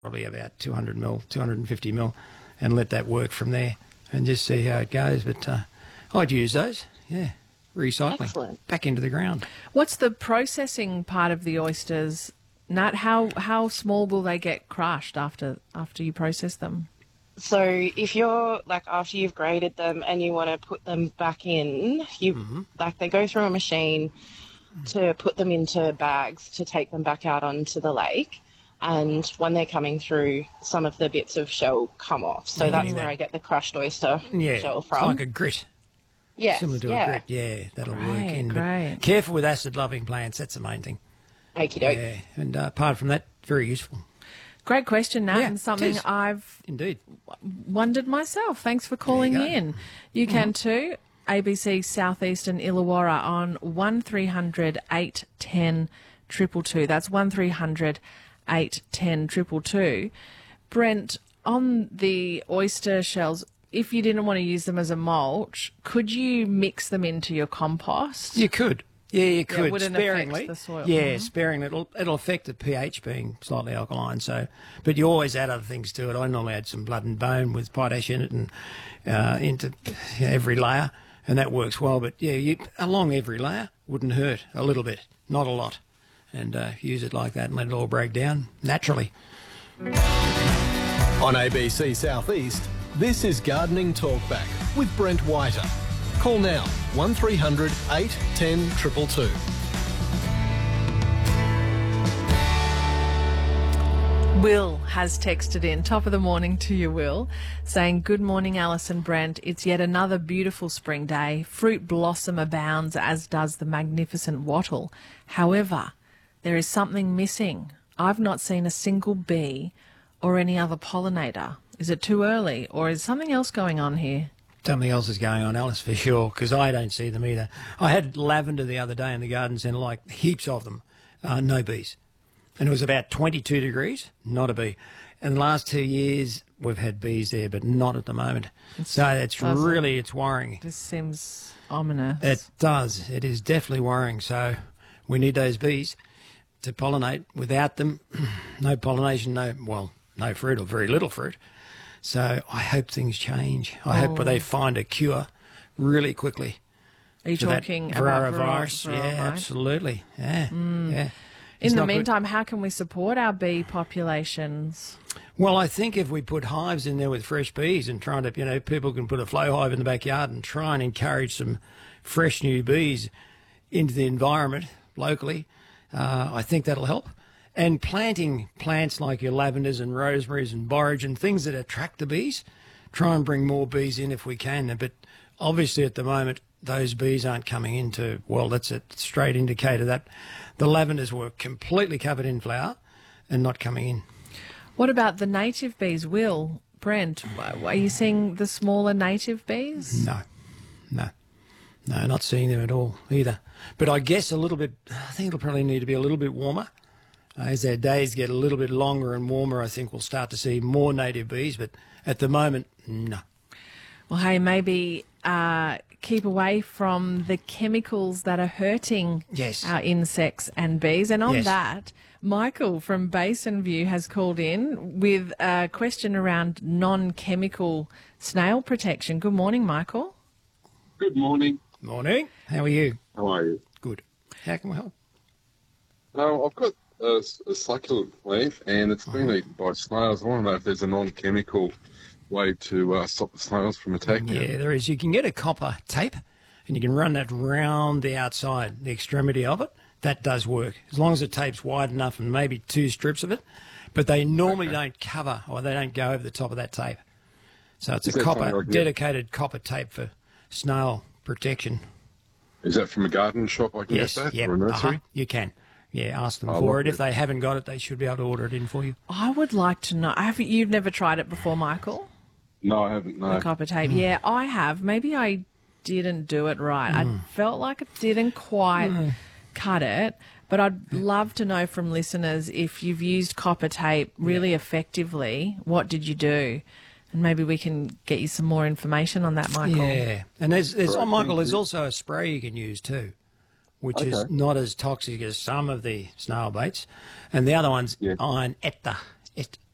probably about 200 mil, 250 mil, and let that work from there and just see how it goes. But I'd use those, yeah, recycling. Excellent. Back into the ground. What's the processing part of the oysters, Nat? How small will they get crushed after you process them? So if you're after you've graded them and you want to put them back in, they go through a machine to put them into bags to take them back out onto the lake. And when they're coming through, some of the bits of shell come off. So that's where I get the crushed oyster shell from. It's like a grit. Yes, Similar to a grit, yeah, that'll work in. Great. But careful with acid-loving plants, that's the main thing. Okie doke. Yeah, and apart from that, very useful. Great question, Nat, Yeah, and something it is. I've Indeed. wondered myself. Thanks for calling There you go. in. You can too. ABC Southeastern Illawarra on 1300 810 222. That's 1300 810 222. Brent, on the oyster shells, if you didn't want to use them as a mulch, could you mix them into your compost? You could. Yeah, you could. it wouldn't sparingly. affect the soil. Yeah, sparingly. It'll affect the pH being slightly alkaline. So, but you always add other things to it. I normally add some blood and bone with potash in it and into every layer, and that works well. But yeah, along every layer wouldn't hurt a little bit, not a lot, and use it like that and let it all break down naturally. On ABC Southeast, this is Gardening Talkback with Brent Whiter. Call now 1300 810 222. Will has texted in, top of the morning to you, Will, saying, good morning, Alison Brent. It's yet another beautiful spring day. Fruit blossom abounds, as does the magnificent wattle. However, there is something missing. I've not seen a single bee or any other pollinator. Is it too early, or is something else going on here? Something else is going on, Alice, for sure, because I don't see them either. I had lavender the other day in the garden centre, like heaps of them, no bees. And it was about 22 degrees, not a bee. And the last 2 years, we've had bees there, but not at the moment. So it's worrying. This seems ominous. It does. It is definitely worrying. So we need those bees to pollinate. Without them, no pollination, no fruit or very little fruit. So I hope things change. I hope they find a cure really quickly. Are you talking about about virus? Yeah, absolutely. Yeah, yeah. In the meantime, how can we support our bee populations? Well, I think if we put hives in there with fresh bees and trying to, people can put a flow hive in the backyard and try and encourage some fresh new bees into the environment locally, I think that'll help. And planting plants like your lavenders and rosemaries and borage and things that attract the bees, try and bring more bees in if we can. But obviously at the moment, those bees aren't coming into, that's a straight indicator that the lavenders were completely covered in flower and not coming in. What about the native bees, Will? Brent, are you seeing the smaller native bees? No, not seeing them at all either. But I guess I think it'll probably need to be a little bit warmer. As our days get a little bit longer and warmer, I think we'll start to see more native bees, but at the moment, no. Well, hey, maybe keep away from the chemicals that are hurting our insects and bees. And on that, Michael from Basin View has called in with a question around non-chemical snail protection. Good morning, Michael. Good morning. Morning. How are you? How are you? Good. How can we help? I've got a succulent leaf and it's been eaten by snails. I want to know if there's a non-chemical way to stop the snails from attacking it. Yeah, there is. You can get a copper tape and you can run that round the outside, the extremity of it. That does work, as long as the tape's wide enough and maybe 2 strips of it. But they normally don't cover, or they don't go over the top of that tape. So it's a dedicated copper tape for snail protection. Is that from a garden shop I can get that? Or a nursery? You can. Yeah, ask them for it. If they haven't got it, they should be able to order it in for you. I would like to know. You've never tried it before, Michael? No, I haven't, no. The copper tape. Yeah, I have. Maybe I didn't do it right. I felt like it didn't quite cut it, but I'd love to know from listeners if you've used copper tape really effectively, what did you do? And maybe we can get you some more information on that, Michael. Yeah, and there's also a spray you can use too, which is not as toxic as some of the snail baits. And the other one's iron